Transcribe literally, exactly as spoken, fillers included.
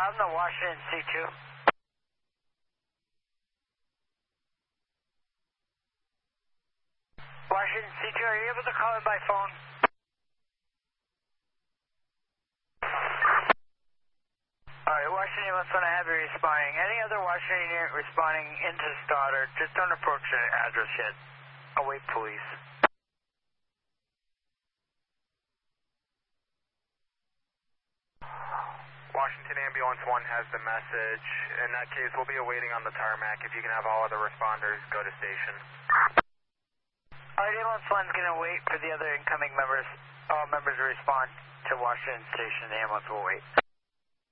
I'm the Washington C two. Washington C two, are you able to call in by phone? Alright, Washington one, I have you responding. Any other Washington unit responding into Stoddard, just don't approach the address yet. Await police. Washington Ambulance one has the message. In that case, we'll be awaiting on the tarmac. If you can have all other responders go to station. Alright, Ambulance one's gonna wait for the other incoming members, all members to respond to Washington Station. The ambulance will wait.